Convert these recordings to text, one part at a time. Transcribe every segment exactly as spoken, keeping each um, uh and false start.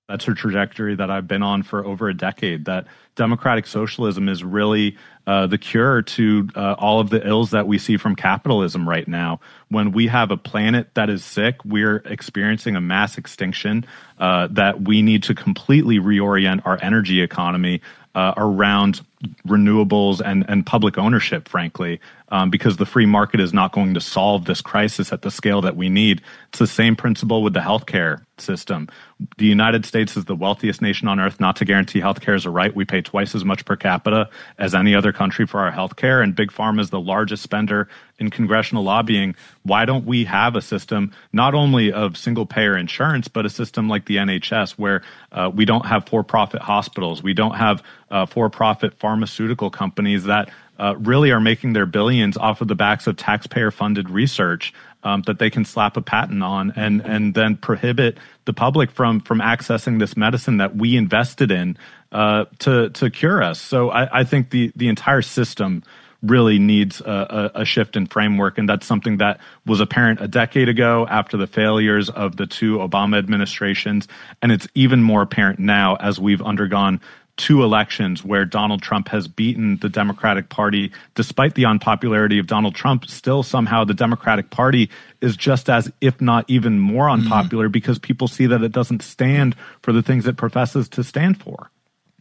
That's a trajectory that I've been on for over a decade, that democratic socialism is really uh, the cure to uh, all of the ills that we see from capitalism right now. When we have a planet that is sick, we're experiencing a mass extinction uh, that we need to completely reorient our energy economy uh, around renewables and, and public ownership, frankly, um, because the free market is not going to solve this crisis at the scale that we need. It's the same principle with the healthcare system. The United States is the wealthiest nation on earth not to guarantee healthcare is a right. We pay twice as much per capita as any other country for our healthcare, and Big Pharma is the largest spender in congressional lobbying. Why don't we have a system not only of single-payer insurance, but a system like the N H S where uh, we don't have for-profit hospitals, we don't have uh, for-profit pharmaceutical companies that uh, really are making their billions off of the backs of taxpayer-funded research um, that they can slap a patent on and and then prohibit the public from from accessing this medicine that we invested in uh, to to cure us. So I, I think the the entire system really needs a, a, a shift in framework, and that's something that was apparent a decade ago after the failures of the two Obama administrations, and it's even more apparent now as we've undergone two elections where Donald Trump has beaten the Democratic Party. Despite the unpopularity of Donald Trump, still somehow the Democratic Party is just as, if not even more unpopular, mm-hmm. because people see that it doesn't stand for the things it professes to stand for.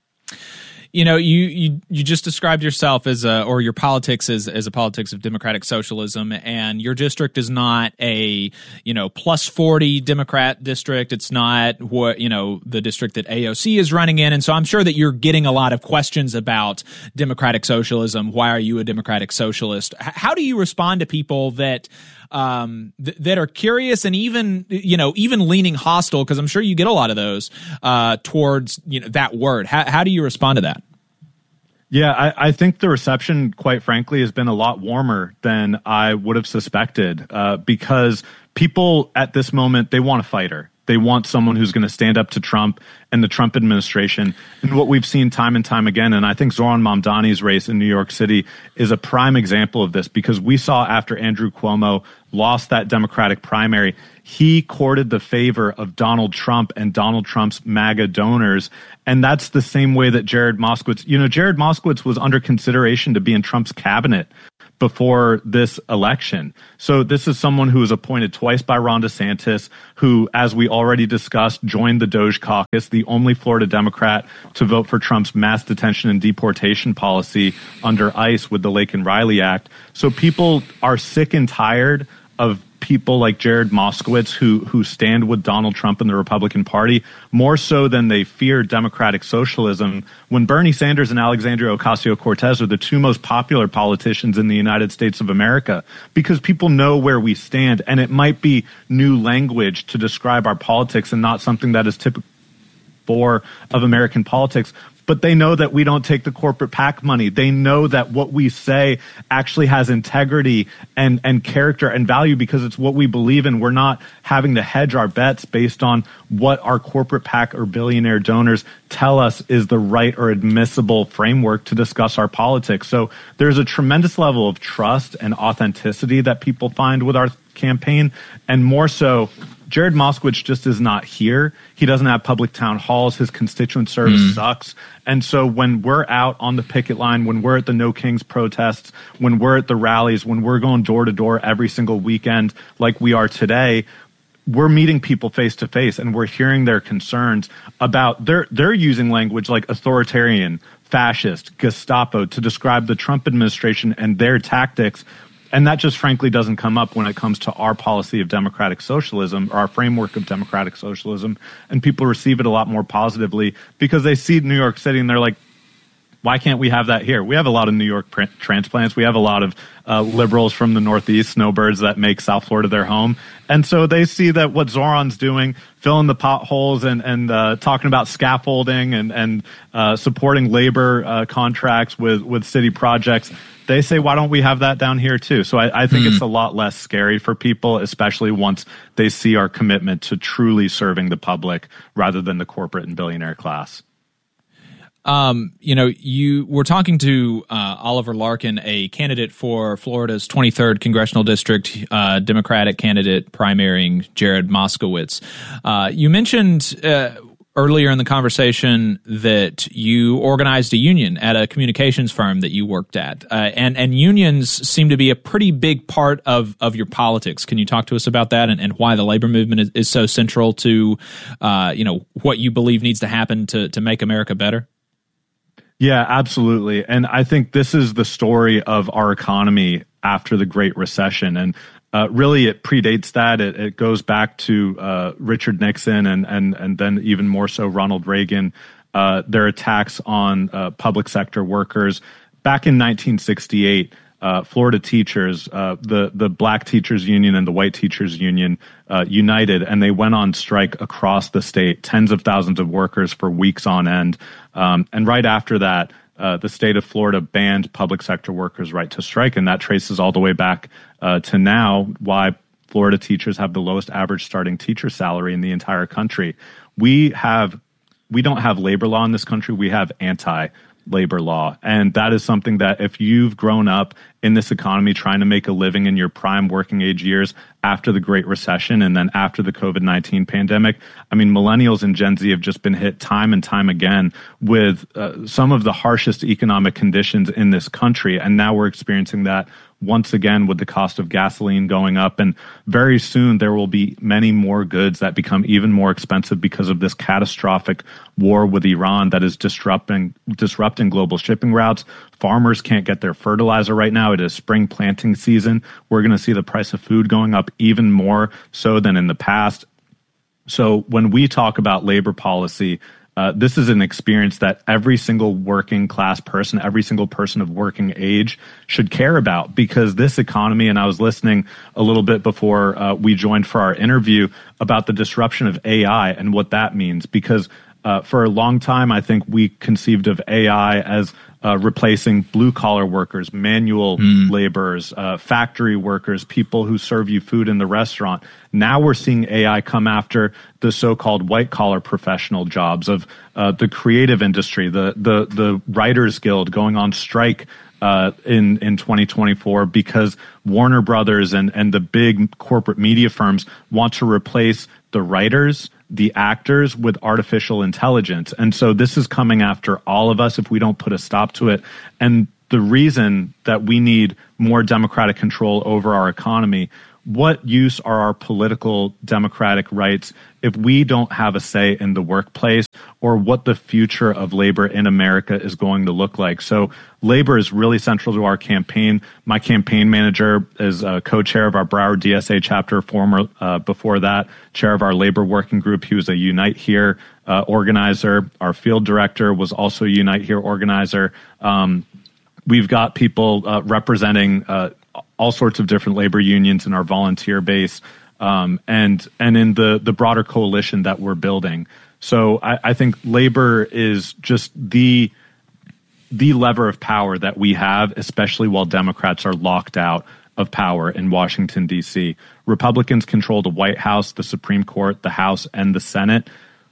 You know, you, you you just described yourself as a, or your politics as, as a politics of democratic socialism, and your district is not a, you know, plus forty Democrat district. It's not what, you know, the district that A O C is running in. And so I'm sure that you're getting a lot of questions about democratic socialism. Why are you a democratic socialist? H- how do you respond to people that um, th- that are curious and even, you know, even leaning hostile? Because I'm sure you get a lot of those uh, towards, you know, that word. How, how do you respond to that? Yeah, I, I think the reception, quite frankly, has been a lot warmer than I would have suspected uh, because people at this moment, they want a fighter. They want someone who's going to stand up to Trump and the Trump administration. And what we've seen time and time again, and I think Zohran Mamdani's race in New York City is a prime example of this, because we saw after Andrew Cuomo lost that Democratic primary, he courted the favor of Donald Trump and Donald Trump's MAGA donors. And that's the same way that Jared Moskowitz, you know, Jared Moskowitz was under consideration to be in Trump's cabinet before this election. So this is someone who was appointed twice by Ron DeSantis, who, as we already discussed, joined the Doge Caucus, the only Florida Democrat to vote for Trump's mass detention and deportation policy under ICE with the Laken Riley Act. So people are sick and tired of people like Jared Moskowitz who who stand with Donald Trump and the Republican Party more so than they fear democratic socialism, when Bernie Sanders and Alexandria Ocasio-Cortez are the two most popular politicians in the United States of America, because people know where we stand, and it might be new language to describe our politics and not something that is typical for of American politics. But they know that we don't take the corporate PAC money. They know that what we say actually has integrity and, and character and value because it's what we believe in. We're not having to hedge our bets based on what our corporate PAC or billionaire donors tell us is the right or admissible framework to discuss our politics. So there's a tremendous level of trust and authenticity that people find with our campaign, and more so, Jared Moskowitz just is not here. He doesn't have public town halls. His constituent service mm. sucks. And so when we're out on the picket line, when we're at the No Kings protests, when we're at the rallies, when we're going door to door every single weekend like we are today, we're meeting people face to face and we're hearing their concerns about they're they're using language like authoritarian, fascist, Gestapo to describe the Trump administration and their tactics. And that just frankly doesn't come up when it comes to our policy of democratic socialism, or our framework of democratic socialism. And people receive it a lot more positively because they see New York City and they're like, why can't we have that here? We have a lot of New York pr- transplants. We have a lot of uh, liberals from the Northeast, snowbirds that make South Florida their home. And so they see that what Zoran's doing, filling the potholes and, and uh, talking about scaffolding and, and uh, supporting labor uh, contracts with, with city projects, they say, why don't we have that down here too? So I, I think mm. it's a lot less scary for people, especially once they see our commitment to truly serving the public rather than the corporate and billionaire class. Um, you know, you were talking to uh, Oliver Larkin, a candidate for Florida's twenty-third congressional district, uh, Democratic candidate primarying Jared Moskowitz. Uh, you mentioned uh, earlier in the conversation that you organized a union at a communications firm that you worked at, uh, and and unions seem to be a pretty big part of of your politics. Can you talk to us about that and, and why the labor movement is, is so central to, uh, you know, what you believe needs to happen to to make America better? Yeah, absolutely. And I think this is the story of our economy after the Great Recession. And uh, really, it predates that. It, it goes back to uh, Richard Nixon and, and, and then even more so Ronald Reagan, uh, their attacks on uh, public sector workers. Back in nineteen sixty-eight, uh, Florida teachers, uh, the, the Black Teachers Union and the White Teachers Union uh, united, and they went on strike across the state, tens of thousands of workers for weeks on end. Um, and right after that, Uh, the state of Florida banned public sector workers' right to strike, and that traces all the way back uh, to now, why Florida teachers have the lowest average starting teacher salary in the entire country. We have, we don't have labor law in this country. We have anti-labor law, and that is something that if you've grown up in this economy trying to make a living in your prime working age years after the Great Recession and then after the COVID nineteen pandemic, I mean, millennials and Gen Z have just been hit time and time again with uh, some of the harshest economic conditions in this country. And now we're experiencing that once again with the cost of gasoline going up. And very soon there will be many more goods that become even more expensive because of this catastrophic war with Iran that is disrupting disrupting global shipping routes. Farmers can't get their fertilizer right now. It is spring planting season. We're going to see the price of food going up even more so than in the past. So when we talk about labor policy, uh, this is an experience that every single working class person, every single person of working age should care about, because this economy, and I was listening a little bit before uh, we joined for our interview about the disruption of A I and what that means, because uh, for a long time, I think we conceived of A I as Uh, replacing blue-collar workers, manual mm. laborers, uh, factory workers, people who serve you food in the restaurant. Now we're seeing A I come after the so-called white-collar professional jobs of uh, the creative industry, the the the Writers Guild going on strike uh, in in twenty twenty-four because Warner Brothers and and the big corporate media firms want to replace the writers, the actors, with artificial intelligence. And so this is coming after all of us if we don't put a stop to it. And the reason that we need more democratic control over our economy, what use are our political democratic rights if we don't have a say in the workplace or what the future of labor in America is going to look like? So labor is really central to our campaign. My campaign manager is a co-chair of our Broward D S A chapter, former, uh, before that, chair of our labor working group. He was a Unite Here uh, organizer. Our field director was also a Unite Here organizer. Um, we've got people uh, representing uh, all sorts of different labor unions in our volunteer base, um, and and in the the broader coalition that we're building. So I, I think labor is just the the lever of power that we have, especially while Democrats are locked out of power in Washington, D C. Republicans control the White House, the Supreme Court, the House, and the Senate.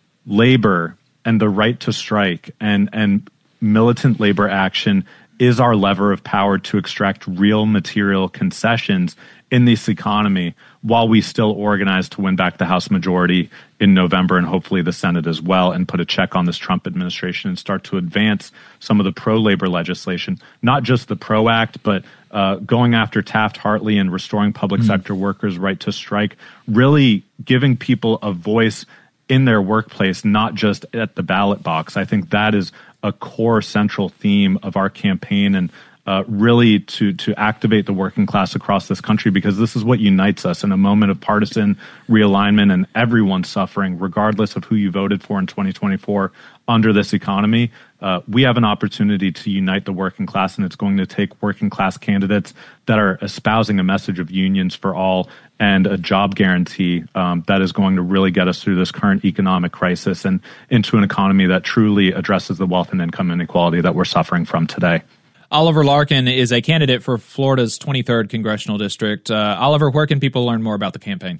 Labor and the right to strike and and militant labor action is our lever of power to extract real material concessions in this economy while we still organize to win back the House majority in November and hopefully the Senate as well, and put a check on this Trump administration and start to advance some of the pro-labor legislation, not just the PRO Act, but uh, going after Taft-Hartley and restoring public mm-hmm. sector workers' right to strike, really giving people a voice in their workplace, not just at the ballot box. I think that is a core central theme of our campaign, and uh, really to to activate the working class across this country, because this is what unites us in a moment of partisan realignment and everyone's suffering, regardless of who you voted for in twenty twenty-four under this economy. Uh, we have an opportunity to unite the working class, and it's going to take working class candidates that are espousing a message of unions for all and a job guarantee um, that is going to really get us through this current economic crisis and into an economy that truly addresses the wealth and income inequality that we're suffering from today. Oliver Larkin is a candidate for Florida's twenty-third congressional district. Uh, Oliver, where can people learn more about the campaign?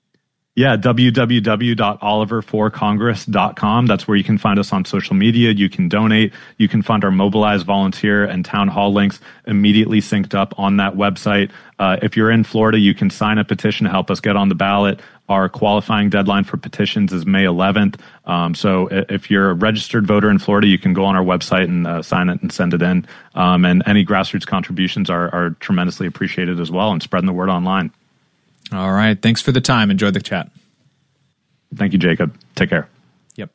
Yeah, w w w dot oliver for congress dot com. That's where you can find us on social media. You can donate. You can find our mobilize, volunteer, and town hall links immediately synced up on that website. Uh, if you're in Florida, you can sign a petition to help us get on the ballot Our qualifying deadline for petitions is May eleventh. Um, so if you're a registered voter in Florida, you can go on our website and uh, sign it and send it in. Um, and any grassroots contributions are, are tremendously appreciated as well, and spreading the word online. All right. Thanks for the time. Enjoy the chat. Thank you, Jacob. Take care. Yep.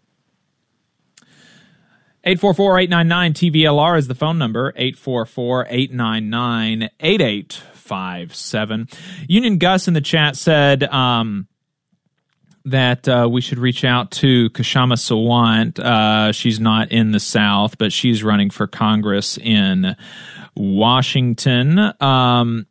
eight four four, eight nine nine, T V L R is the phone number, eight four four, eight nine nine, eight eight five seven. Union Gus in the chat said um, that uh, we should reach out to Kshama Sawant. Uh, she's not in the South, but she's running for Congress in Washington. Um,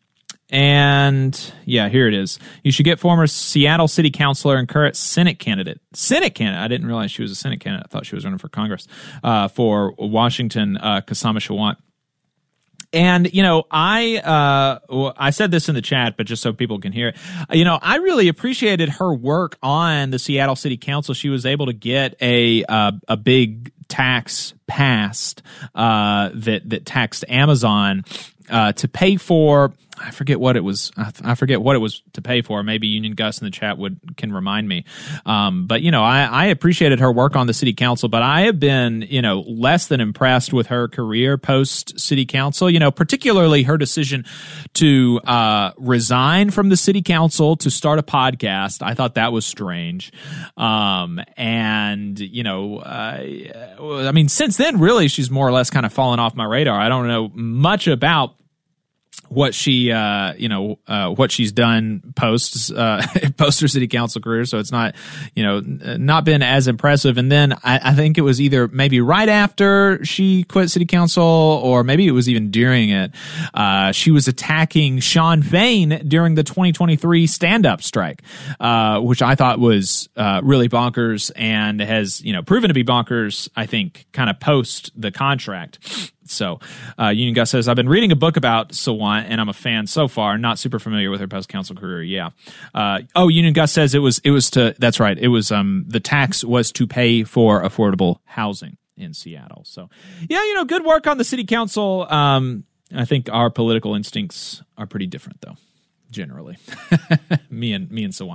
and, yeah, here it is. You should get former Seattle City Councilor and current Senate candidate. Senate candidate. I didn't realize she was a Senate candidate. I thought she was running for Congress uh, for Washington, uh, Kshama Sawant. And, you know, I uh, I said this in the chat, but just so people can hear it, you know, I really appreciated her work on the Seattle City Council. She was able to get a uh, a big tax passed uh, that that taxed Amazon uh, to pay for. I forget what it was. I forget what it was to pay for. Maybe Union Gus in the chat would can remind me. Um, but you know, I, I appreciated her work on the city council. But I have been, you know, less than impressed with her career post city council. You know, particularly her decision to uh, resign from the city council to start a podcast. I thought that was strange. Um, and you know, uh, I mean, since then, really, she's more or less kind of fallen off my radar. I don't know much about what she, uh, you know, uh, what she's done post, uh, post her city council career. So it's not, you know, not been as impressive. And then I, I think it was either maybe right after she quit city council, or maybe it was even during it. Uh, she was attacking Shawn Fain during the twenty twenty-three stand-up strike, uh, which I thought was, uh, really bonkers, and has, you know, proven to be bonkers, I think, kind of post the contract. So, uh, Union Gus says, I've been reading a book about Sawant, and I'm a fan so far. Not super familiar with her post-council career. Yeah. Uh, oh, Union Gus says it was, it was to, that's right. It was, um, the tax was to pay for affordable housing in Seattle. So, yeah, you know, good work on the city council. Um, I think our political instincts are pretty different, though, generally. me and, me and Sawant.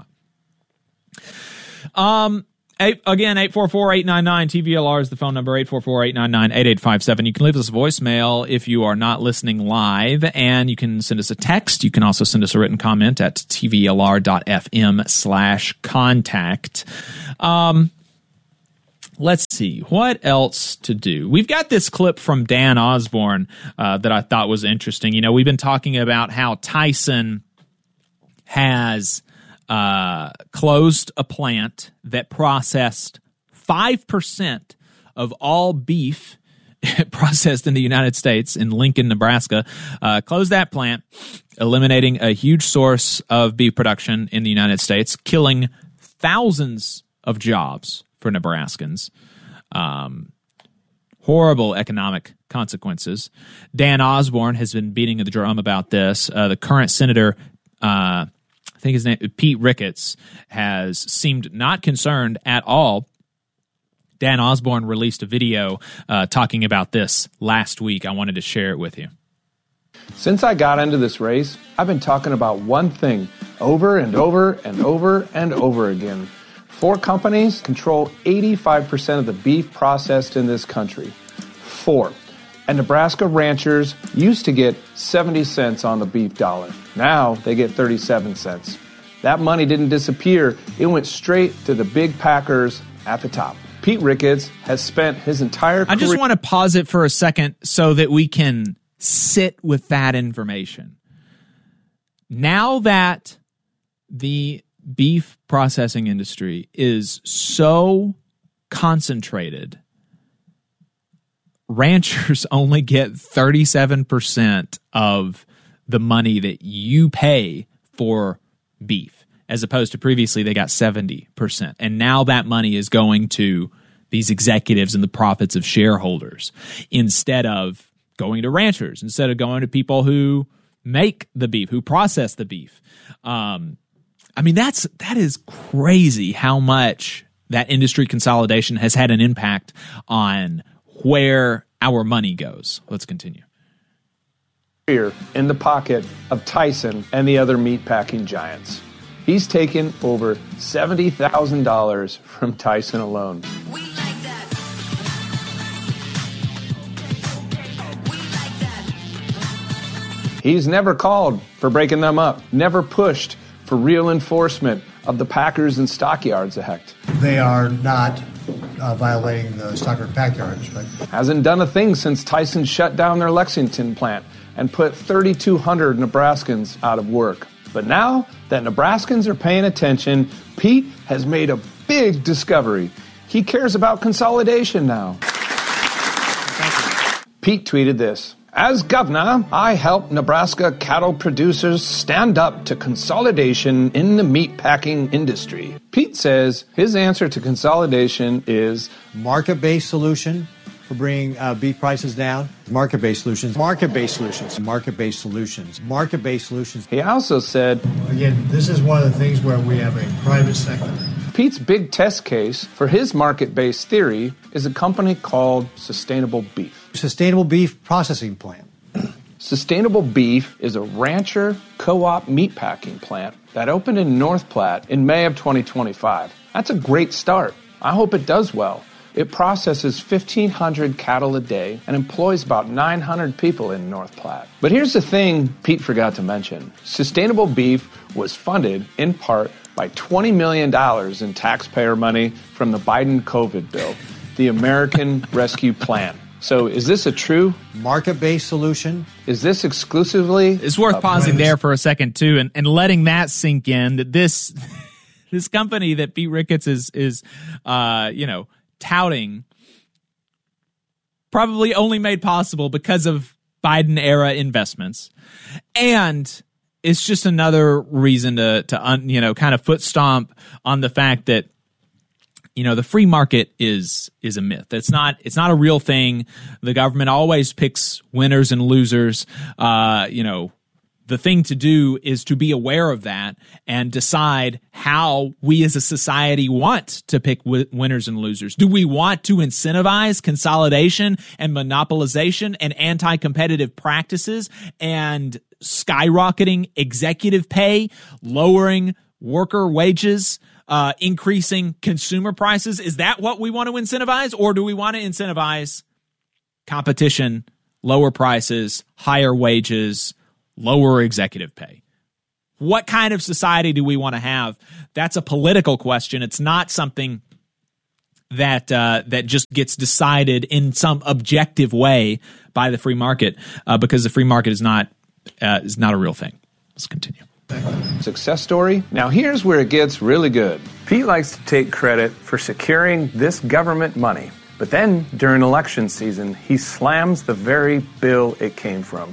Um, Eight, again, eight four four, eight nine nine, T V L R is the phone number, eight four four, eight nine nine, eight eight five seven. You can leave us a voicemail if you are not listening live, and you can send us a text. You can also send us a written comment at tvlr.fm slash contact. Um, let's see, what else to do? We've got this clip from Dan Osborne uh, that I thought was interesting. You know, we've been talking about how Tyson has Uh, closed a plant that processed five percent of all beef processed in the United States in Lincoln, Nebraska. Uh, closed that plant, eliminating a huge source of beef production in the United States, killing thousands of jobs for Nebraskans. Um, horrible economic consequences. Dan Osborne has been beating the drum about this. Uh, the current senator, uh, I think his name, Pete Ricketts, has seemed not concerned at all. Dan Osborne released a video uh, talking about this last week. I wanted to share it with you. Since I got into this race, I've been talking about one thing over and over and over and over again. Four companies control eighty-five percent of the beef processed in this country. Four. And Nebraska ranchers used to get seventy cents on the beef dollar. Now they get thirty-seven cents. That money didn't disappear. It went straight to the big packers at the top. Pete Ricketts has spent his entire career... I just want to pause it for a second so that we can sit with that information. Now that the beef processing industry is so concentrated, ranchers only get thirty-seven percent of the money that you pay for beef, as opposed to previously they got seventy percent. And now that money is going to these executives and the profits of shareholders instead of going to ranchers, instead of going to people who make the beef, who process the beef. Um, I mean, that's that is crazy how much that industry consolidation has had an impact on where our money goes. Let's continue. Here in the pocket of Tyson and the other meatpacking giants. He's taken over seventy thousand dollars from Tyson alone. We like that. We like that. He's never called for breaking them up, never pushed for real enforcement of the Packers and Stockyards Act. They are not uh, violating the Stockyard Packyards, right? Hasn't done a thing since Tyson shut down their Lexington plant and put thirty-two hundred Nebraskans out of work. But now that Nebraskans are paying attention, Pete has made a big discovery. He cares about consolidation now. Pete tweeted this. As governor, I help Nebraska cattle producers stand up to consolidation in the meatpacking industry. Pete says his answer to consolidation is Market-based solution for bringing uh, beef prices down. Market-based solutions. Market-based solutions. Market-based solutions. Market-based solutions. He also said, Again, this is one of the things where we have a private sector. Pete's big test case for his market-based theory is a company called Sustainable Beef. Sustainable beef processing plant. Sustainable Beef is a rancher co-op meatpacking plant that opened in North Platte in May of twenty twenty-five. That's a great start. I hope it does well. It processes fifteen hundred cattle a day and employs about nine hundred people in North Platte. But here's the thing Pete forgot to mention. Sustainable Beef was funded in part by twenty million dollars in taxpayer money from the Biden COVID bill, the American Rescue Plan. So is this a true market-based solution? Is this exclusively? It's worth pausing there for a second too, and, and letting that sink in. That this this company that Pete Ricketts is is uh, you know touting probably only made possible because of Biden era investments, and it's just another reason to to un, you know kind of foot stomp on the fact that. You know, the free market is is a myth. It's not it's not a real thing. The government always picks winners and losers. Uh, you know, the thing to do is to be aware of that and decide how we as a society want to pick w- winners and losers. Do we want to incentivize consolidation and monopolization and anti-competitive practices and skyrocketing executive pay, lowering worker wages, Uh, increasing consumer prices? Is that what we want to incentivize? Or do we want to incentivize competition, lower prices, higher wages, lower executive pay? What kind of society do we want to have? That's a political question. It's not something that uh, that just gets decided in some objective way by the free market, uh, because the free market is not uh, is not a real thing. Let's continue. Success story? Now here's where it gets really good. Pete likes to take credit for securing this government money, but then during election season, he slams the very bill it came from.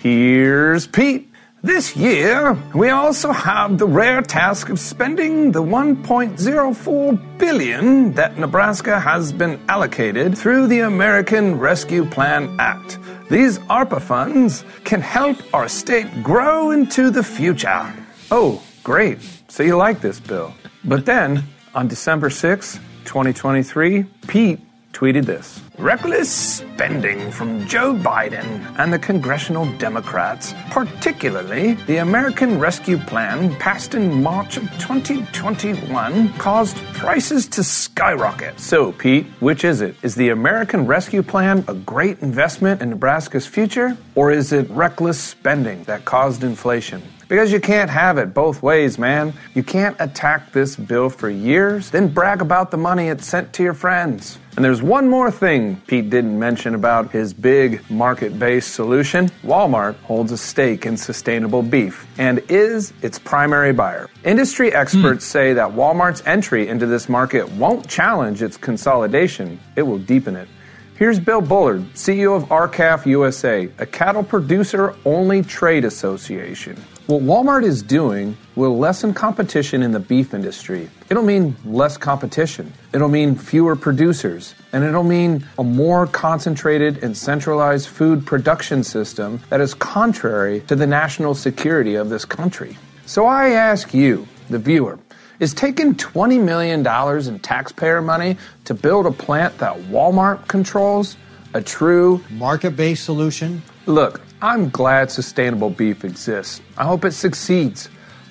Here's Pete. This year, we also have the rare task of spending the one point zero four billion dollars that Nebraska has been allocated through the American Rescue Plan Act. These ARPA funds can help our state grow into the future. Oh, great. So you like this bill. But then, on December sixth, twenty twenty-three, Pete tweeted this. Reckless spending from Joe Biden and the congressional Democrats, particularly the American Rescue Plan passed in March of twenty twenty-one, caused prices to skyrocket. So, Pete, which is it? Is the American Rescue Plan a great investment in Nebraska's future? Or is it reckless spending that caused inflation? Because you can't have it both ways, man. You can't attack this bill for years, then brag about the money it sent to your friends. And there's one more thing Pete didn't mention about his big market-based solution. Walmart holds a stake in Sustainable Beef and is its primary buyer. Industry experts mm. say that Walmart's entry into this market won't challenge its consolidation. It will deepen it. Here's Bill Bullard, C E O of R C A F U S A, a cattle producer-only trade association. What Walmart is doing will lessen competition in the beef industry. It'll mean less competition. It'll mean fewer producers. And it'll mean a more concentrated and centralized food production system that is contrary to the national security of this country. So I ask you, the viewer, is taking twenty million dollars in taxpayer money to build a plant that Walmart controls a true market-based solution? Look, I'm glad Sustainable Beef exists. I hope it succeeds.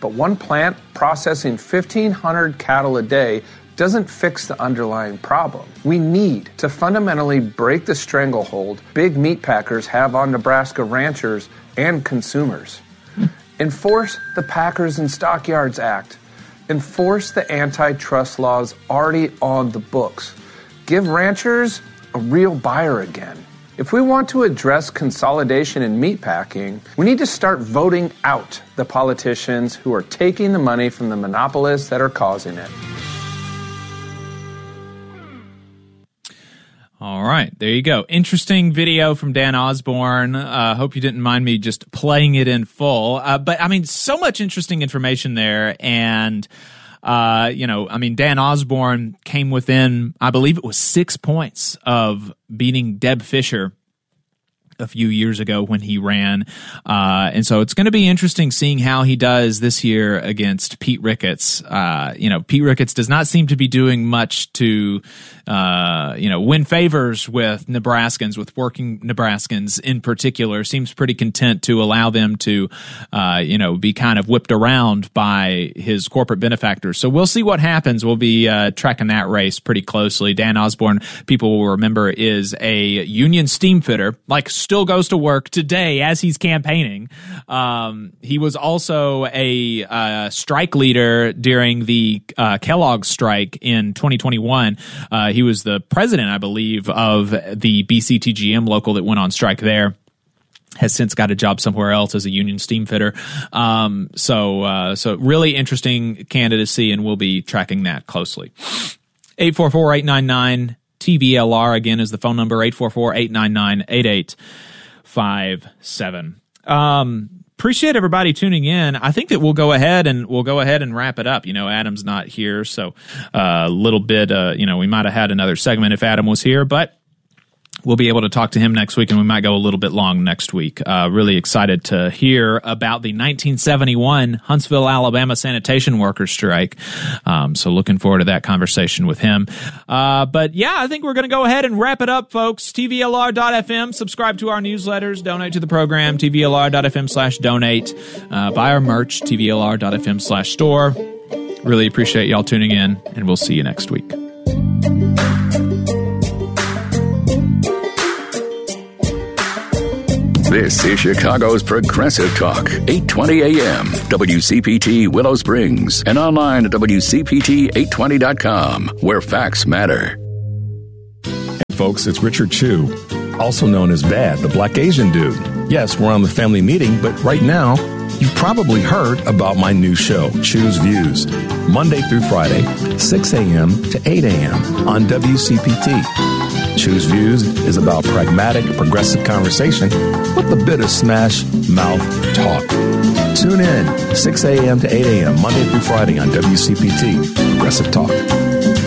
But one plant processing fifteen hundred cattle a day doesn't fix the underlying problem. We need to fundamentally break the stranglehold big meat packers have on Nebraska ranchers and consumers. Enforce the Packers and Stockyards Act. Enforce the antitrust laws already on the books. Give ranchers a real buyer again. If we want to address consolidation in meatpacking, we need to start voting out the politicians who are taking the money from the monopolists that are causing it. All right, there you go. Interesting video from Dan Osborne. Uh, hope you didn't mind me just playing it in full. Uh, but, I mean, so much interesting information there. And, uh, you know, I mean, Dan Osborne came within, I believe it was six points of beating Deb Fischer a few years ago when he ran. Uh, and so it's going to be interesting seeing how he does this year against Pete Ricketts. Uh, you know, Pete Ricketts does not seem to be doing much to, uh, you know, win favors with Nebraskans, with working Nebraskans in particular. Seems pretty content to allow them to, uh, you know, be kind of whipped around by his corporate benefactors. So we'll see what happens. We'll be uh, tracking that race pretty closely. Dan Osborne, people will remember, is a union steamfitter, like still goes to work today as he's campaigning. Um, he was also a uh, strike leader during the uh, Kellogg strike in twenty twenty-one. Uh, he was the president, I believe, of the B C T G M local that went on strike there. Has since got a job somewhere else as a union steamfitter. Um, so, uh, so really interesting candidacy, and we'll be tracking that closely. eight four four, eight nine nine T V L R again is the phone number, eight four four, eight nine nine, eight eight five seven. Um, appreciate everybody tuning in. I think that we'll go ahead and we'll go ahead and wrap it up. You know, Adam's not here, so a uh, little bit, uh, you know, we might have had another segment if Adam was here, but we'll be able to talk to him next week, and we might go a little bit long next week. Uh, really excited to hear about the nineteen seventy-one Huntsville, Alabama sanitation workers strike. Um, so looking forward to that conversation with him. Uh, but yeah, I think we're going to go ahead and wrap it up, folks. T V L R dot F M. Subscribe to our newsletters. Donate to the program. T V L R dot F M slash donate. Uh, buy our merch. T V L R dot F M slash store. Really appreciate y'all tuning in, and we'll see you next week. This is Chicago's Progressive Talk, eight twenty A M, W C P T Willow Springs, and online at W C P T eight twenty dot com, where facts matter. Hey folks, it's Richard Chu, also known as Bad, the Black Asian dude. Yes, we're on the family meeting, but right now, you've probably heard about my new show, Chu's Views, Monday through Friday, six A M to eight A M on W C P T. Chu's Views is about pragmatic, progressive conversation with a bit of smash mouth talk. Tune in, six A M to eight A M, Monday through Friday on W C P T, Progressive Talk.